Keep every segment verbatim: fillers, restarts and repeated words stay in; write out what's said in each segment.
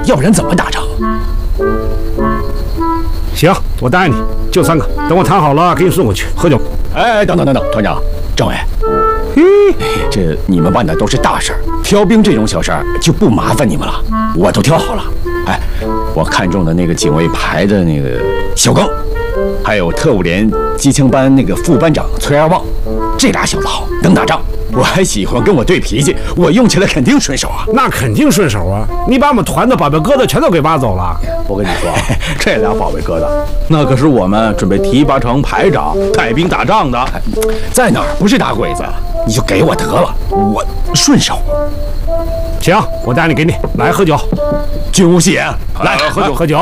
要不然怎么打仗？ 行，我答应你，就三个。等我谈好了，给你送过去喝酒。 哎，等等等等，团长，政委， 嘿， 这你们办的都是大事儿，挑兵这种小事儿就不麻烦你们了，我都挑好了。哎，我看中的那个警卫排的那个小刚，还有特务连机枪班那个副班长崔二旺，这俩小子好，能打仗。我还喜欢跟我对脾气，我用起来肯定顺手啊。 那肯定顺手啊！你把我们团的宝贝疙瘩全都给挖走了。 我跟你说，这俩宝贝疙瘩，那可是我们准备提拔成排长、带兵打仗的。 在哪儿不是打鬼子？你就给我得了，我顺手。 行，我答应你，给你来喝酒。 军无戏言，来喝酒喝酒。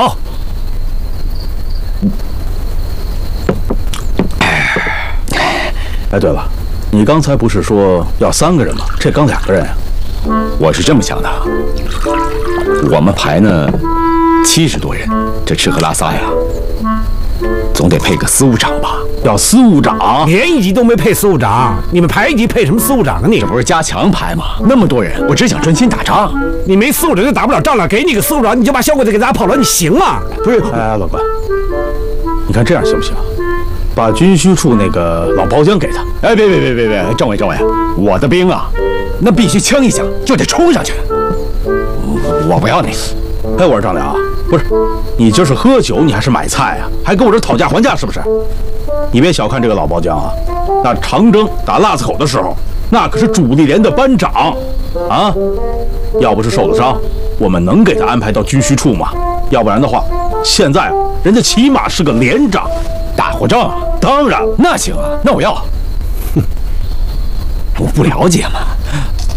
哎，对了。你刚才不是说要三个人吗？这刚两个人呀、 啊。我是这么想的，我们排呢七十多人，这吃喝拉撒呀，总得配个司务长吧？ 要司务长？ 连一级都没配司务长，你们排一级配什么司务长啊你？ 这不是加强排吗？那么多人，我只想专心打仗。 你没司务长就打不了仗了，给你个司务长，你就把小鬼子给打跑了，你行吗？ 不是，哎，老关，你看这样行不行？把军需处那个老包浆给他。 哎，别别别别别，政委政委，我的兵啊，那必须枪一响就得冲上去。我不要那个。 哎，我说张良，不是，你这是喝酒，你还是买菜啊？还跟我这讨价还价是不是？你别小看这个老包浆啊，那长征打腊子口的时候，那可是主力连的班长啊！要不是受了伤，我们能给他安排到军需处吗？要不然的话，现在人家起码是个连长。 打过仗啊？ 当然， 那行啊，那我要。哼，我不了解嘛。